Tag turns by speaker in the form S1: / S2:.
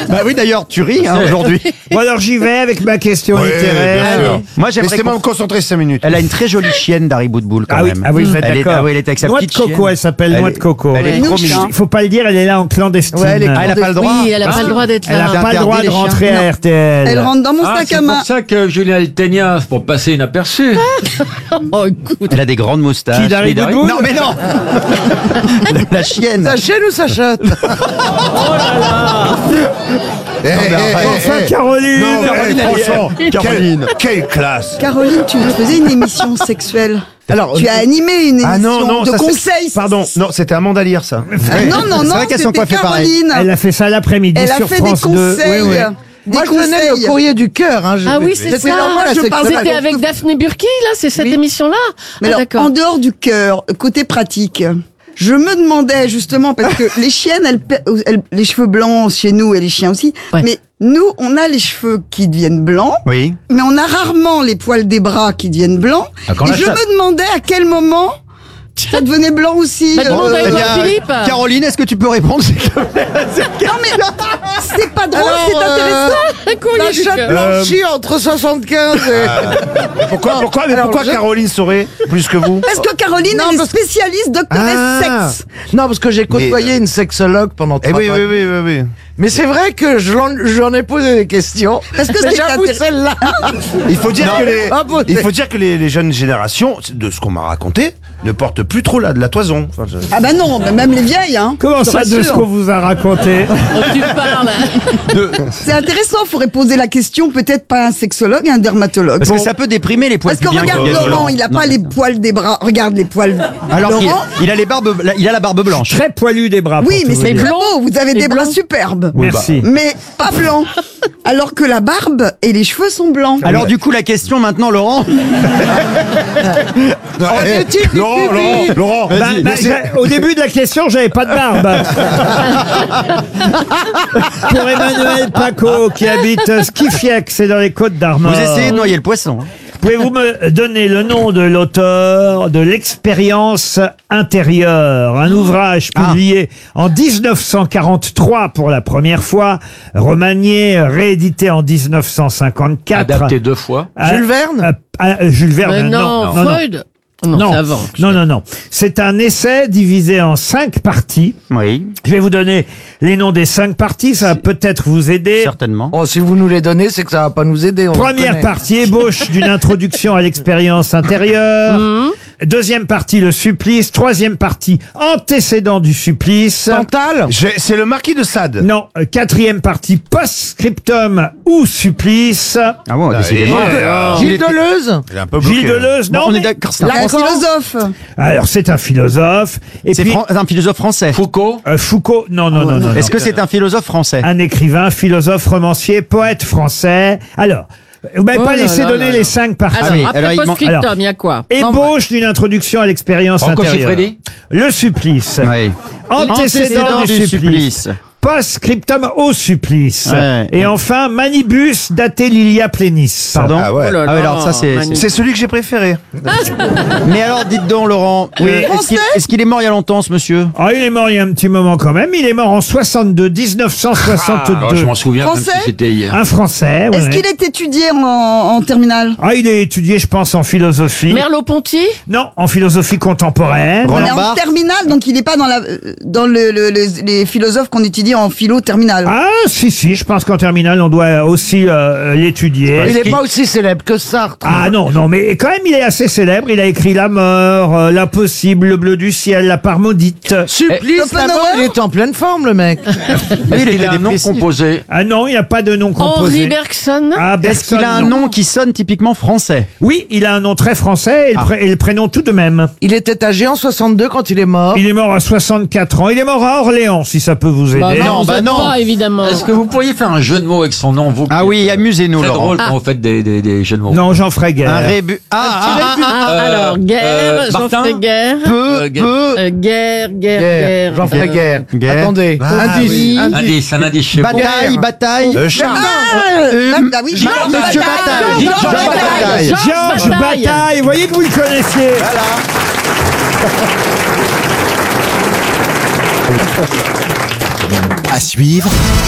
S1: Bah oui, d'ailleurs, tu ris aujourd'hui.
S2: Bon alors j'y vais avec ma question
S3: Oui,
S2: littéraire.
S3: bien sûr.
S1: Moi, j'aimerais
S3: Laissez-moi me concentrer 5 minutes.
S1: Elle a une très jolie chienne d'Harry Bootbull quand même.
S2: Ah oui, vous êtes
S1: Elle est-
S2: d'accord.
S1: ah oui, elle est avec sa
S2: Noix de
S1: petite
S2: coco,
S1: chienne.
S2: elle s'appelle
S1: Elle
S2: Noix
S1: est-
S2: de coco.
S1: elle est trop mignonne.
S2: Il faut pas le dire, elle est là en clandestine.
S4: Ouais, elle est
S1: Ah, elle a pas le droit.
S5: Oui, elle a pas le droit d'être
S2: Elle n'a
S5: là.
S2: pas le droit de
S1: interdit les
S2: rentrer
S1: chiens.
S2: à RTL.
S4: Elle rentre dans mon sac
S6: C'est
S4: à main.
S6: pour ça que Julien Altegna, c'est pour passer inaperçu.
S5: Oh, écoute.
S1: Elle a des grandes moustaches.
S2: Qui, Darry
S1: Et Darry-
S2: Bootbull
S1: Non, mais non. La chienne.
S4: Ça chienne ou ça chatte?
S2: Enfin, Caroline.
S3: Non, mais franchement,
S1: Caroline.
S3: quelle classe.
S4: Caroline, tu faisais une émission sexuelle.
S3: Alors,
S4: Tu as animé une émission
S3: Ah non,
S4: de
S3: ça, c'est-
S4: conseils.
S3: Pardon, non, c'était Amanda Lear, ça.
S4: Ah, non, non,
S1: C'est
S4: non,
S1: vrai qu'elles sont
S4: c'était
S1: coiffées pareil.
S4: Caroline.
S2: Elle a fait ça l'après-midi
S4: Elle a
S2: sur
S4: fait des
S2: France 2.
S4: conseils.
S2: Oui, oui.
S4: Moi, je donnais le courrier du cœur. Hein,
S5: Ah oui, c'est ça. C'était avec Daphné Burki, là, c'est cette émission-là.
S4: Mais
S5: Ah,
S4: alors,
S5: d'accord.
S4: en dehors du cœur, côté pratique, je me demandais justement, parce que les chiennes, les cheveux blancs chez nous et les chiens aussi,
S5: Ouais.
S4: mais nous, on a les cheveux qui deviennent blancs,
S1: Oui.
S4: mais on a rarement les poils des bras qui deviennent blancs.
S6: quand
S4: Et
S6: la
S4: je
S6: chatte-
S4: me demandais à quel moment ça devenait blanc aussi.
S5: Bah, demande à
S1: Eh
S5: Edouard
S1: bien,
S5: Philippe.
S1: Caroline, est-ce que tu peux répondre s'il te plaît à cette
S4: Non mais c'est pas drôle, c'est intéressant.
S5: Un courrier du cœur.
S4: blanchie entre 75
S3: Pourquoi Caroline saurait plus que vous?
S4: Parce que Caroline, elle est spécialiste doctoresse
S3: Ah.
S4: sexe.
S7: Non, parce que j'ai côtoyé
S3: Mais,
S7: une sexologue pendant
S3: Eh
S7: 3
S3: oui,
S7: ans.
S3: oui, oui, oui, oui.
S7: Mais c'est vrai que j'en ai posé des questions.
S4: Parce que
S7: Mais
S4: c'est
S7: j'avoue,
S4: intéressant.
S7: celle-là.
S3: Il faut dire
S7: Ah bon,
S3: il faut dire que les jeunes générations, de ce qu'on m'a raconté, ne portent plus trop de la toison. Enfin,
S4: Ah bah non, mais même les vieilles, hein.
S2: Comment
S4: Je te
S2: ça, de ce
S4: rassure.
S2: qu'on vous a raconté?
S5: Oh, tu parles.
S4: C'est intéressant, faudrait poser la question peut-être pas à un sexologue, à un dermatologue.
S1: Parce
S4: Bon.
S1: que ça peut déprimer les poils
S4: Parce que
S1: pubiens qui
S4: regarde
S1: viennent
S4: Laurent,
S1: blancs.
S4: il a
S1: Non,
S4: pas les poils des bras. Regarde les poils.
S1: Alors qu'il
S4: Laurent,
S1: il a il a la barbe blanche.
S2: Très poilu des bras.
S4: oui,
S2: pour
S4: mais
S2: tout
S4: c'est
S2: vous dire.
S4: beau. Vous avez des bras superbes.
S2: Merci.
S4: Mais pas blancs. Alors que la barbe et les cheveux sont blancs.
S1: Alors du coup, la question maintenant, Laurent.
S3: Laurent,
S2: Bah, au début de la question, j'avais pas de barbe. Pour Emmanuel Paco, qui habite Skifiec, c'est dans les Côtes d'Armor.
S1: Vous essayez de noyer le poisson.
S2: Pouvez-vous me donner le nom de l'auteur de L'Expérience intérieure, un ouvrage publié en 1943 pour la première fois, remanié, réédité en 1954.
S6: Adapté 2 fois.
S7: Jules Verne
S2: Jules Verne,
S5: Mais non, Freud. Non,
S2: Non,
S5: c'est avant.
S2: non. C'est un essai divisé en 5 parties.
S1: Oui,
S2: Je vais vous donner les noms des 5 parties, ça va peut-être vous aider.
S1: certainement.
S7: Oh, si vous nous les donnez, c'est que ça va pas nous aider. On le
S2: Première
S7: connaît.
S2: partie, ébauche d'une introduction à l'expérience intérieure. Deuxième partie, le supplice. Troisième partie, antécédent du supplice.
S7: Cantal
S3: c'est le marquis de Sade.
S2: Non, quatrième partie, post-scriptum ou supplice.
S1: Ah bon, décidément.
S7: Gilles Deleuze
S3: J'ai un peu
S2: Gilles
S3: bloqué.
S2: Deleuze, non.
S1: On est
S2: mais-
S1: d'accord. c'est
S4: Un philosophe.
S2: Alors, c'est un philosophe. Et
S1: C'est
S2: puis,
S1: un philosophe français.
S6: Foucault.
S2: Foucault, non.
S1: Est-ce que c'est un philosophe français?
S2: Un écrivain, philosophe, romancier, poète français. Alors, vous m'avez
S5: Oh
S2: pas
S5: là
S2: laissé
S5: là
S2: donner
S5: là
S2: les
S5: là.
S2: 5 parties.
S5: Alors,
S1: oui,
S5: après
S1: alors, il manque-
S5: post-scriptum,
S2: alors,
S5: il y a quoi?
S2: Ébauche d'une introduction à l'expérience
S6: Rocco
S2: intérieure.
S6: Siffredi.
S2: Le supplice.
S1: Oui.
S2: Antécédent du supplice. Post-scriptum au supplice.
S1: Ouais.
S2: Et enfin, manibus date lilia plenis.
S1: Pardon.
S3: Ah ouais.
S5: Oh là là,
S1: Ah ouais, alors ça c'est.
S5: magnifique.
S3: C'est celui que j'ai préféré.
S1: Mais alors, dites donc, Laurent.
S2: Oui.
S1: Est-ce qu'il est mort il y a longtemps, ce monsieur?
S2: Ah, il est mort il y a un petit moment quand même. Il est mort en 62, 1962.
S6: Alors, je m'en souviens comme
S4: Français
S6: si c'était hier.
S2: Un Français.
S4: Est-ce
S2: ouais.
S4: qu'il est étudié en terminale?
S2: Ah, il est étudié, je pense, en philosophie.
S5: Merleau-Ponty.
S2: Non, en philosophie contemporaine.
S4: On est
S1: Roland
S4: en
S1: Barthes.
S4: terminale, donc il n'est pas dans les philosophes qu'on étudie en philo terminale.
S2: Ah, si, je pense qu'en terminale, on doit aussi l'étudier.
S7: Il n'est pas aussi célèbre que Sartre.
S2: Ah non, mais quand même, il est assez célèbre. Il a écrit La mort, L'impossible, Le bleu du ciel, La part maudite.
S7: Supplice, la mort, il est en pleine forme, le mec.
S6: Il a un nom composé.
S2: Ah non, il n'a pas de nom composé.
S5: Henri Bergson.
S2: Ah,
S1: Est-ce qu'il a
S2: Bergson,
S1: un
S2: non.
S1: nom qui sonne typiquement français?
S2: Oui, il a un nom très français et le prénom tout de même.
S7: Il était âgé en 62 quand il est mort.
S2: Il est mort à 64 ans. Il est mort à Orléans, si ça peut vous aider.
S5: Bah non,
S1: Non, bah
S5: vous êtes
S1: non.
S5: pas, évidemment.
S6: Est-ce que vous pourriez faire un jeu de mots avec son nom, vous?
S1: Ah oui, amusez-nous,
S6: Très
S1: Laurent.
S6: drôle quand vous faites des jeux de mots.
S2: Non, j'en ferai guère.
S1: Un rébut.
S5: Alors, guerre,
S6: Martin
S5: Jean-Fray Guerre. Guerre.
S7: J'en ferai guerre.
S1: Guerre.
S7: Attendez. Indice.
S5: oui.
S7: Indice.
S6: Un indice chez vous.
S1: Bataille.
S3: Charles.
S4: Ah oui,
S1: Monsieur Bataille.
S5: Georges Bataille.
S2: Georges Bataille. Vous voyez que vous le connaissiez.
S8: À suivre,